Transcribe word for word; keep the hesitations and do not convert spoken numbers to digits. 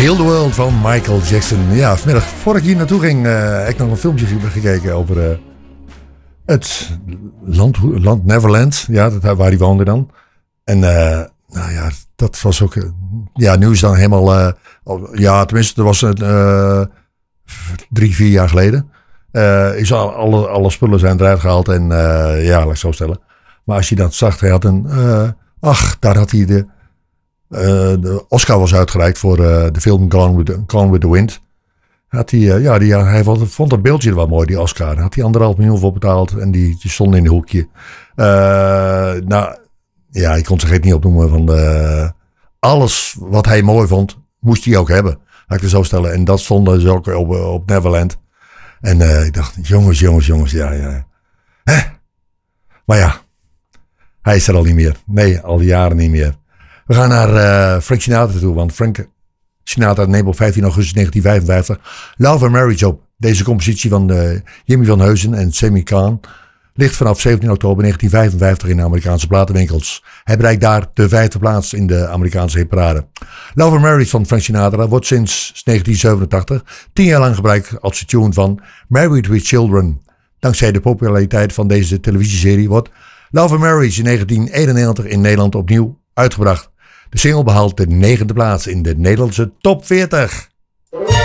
Heal the World van Michael Jackson. Ja, vanmiddag, voordat ik hier naartoe ging, uh, heb ik nog een filmpje gekeken over uh, het land, land Neverland. Ja, dat, waar hij woonde dan. En uh, nou ja, dat was ook... Uh, ja, nu is het dan helemaal... Uh, ja, tenminste, dat was het uh, drie, vier jaar geleden. Uh, is al, alle, alle spullen zijn eruit gehaald en uh, ja, laat ik zo stellen. Maar als je dat zag, hij had een... Uh, ach, daar had hij de... Uh, de Oscar was uitgereikt voor uh, de film Gone with the, Gone with the Wind. Had hij, uh, ja, die, hij vond, vond dat beeldje wel mooi, die Oscar. Had hij anderhalf miljoen voor betaald en die, die stond in een hoekje. Uh, nou, ja, ik kon zijn niet opnoemen van de, alles wat hij mooi vond, moest hij ook hebben. Laat ik het zo stellen. En dat stond dus ook op, op Neverland. En uh, ik dacht, jongens, jongens, jongens, ja, ja. Hè? Maar ja, hij is er al niet meer. Nee, al jaren niet meer. We gaan naar uh, Frank Sinatra toe, want Frank Sinatra neemt op vijftien augustus negentien vijfenvijftig Love and Marriage op. Deze compositie van uh, Jimmy van Heusen en Sammy Cahn ligt vanaf zeventien oktober negentien vijfenvijftig in de Amerikaanse platenwinkels. Hij bereikt daar de vijfde plaats in de Amerikaanse hitparade. Love and Marriage van Frank Sinatra wordt sinds negentien zevenentachtig tien jaar lang gebruikt als de tune van Married with Children. Dankzij de populariteit van deze televisieserie wordt Love and Marriage in negentien eenennegentig in Nederland opnieuw uitgebracht. De single behaalt de negende plaats in de Nederlandse top veertig.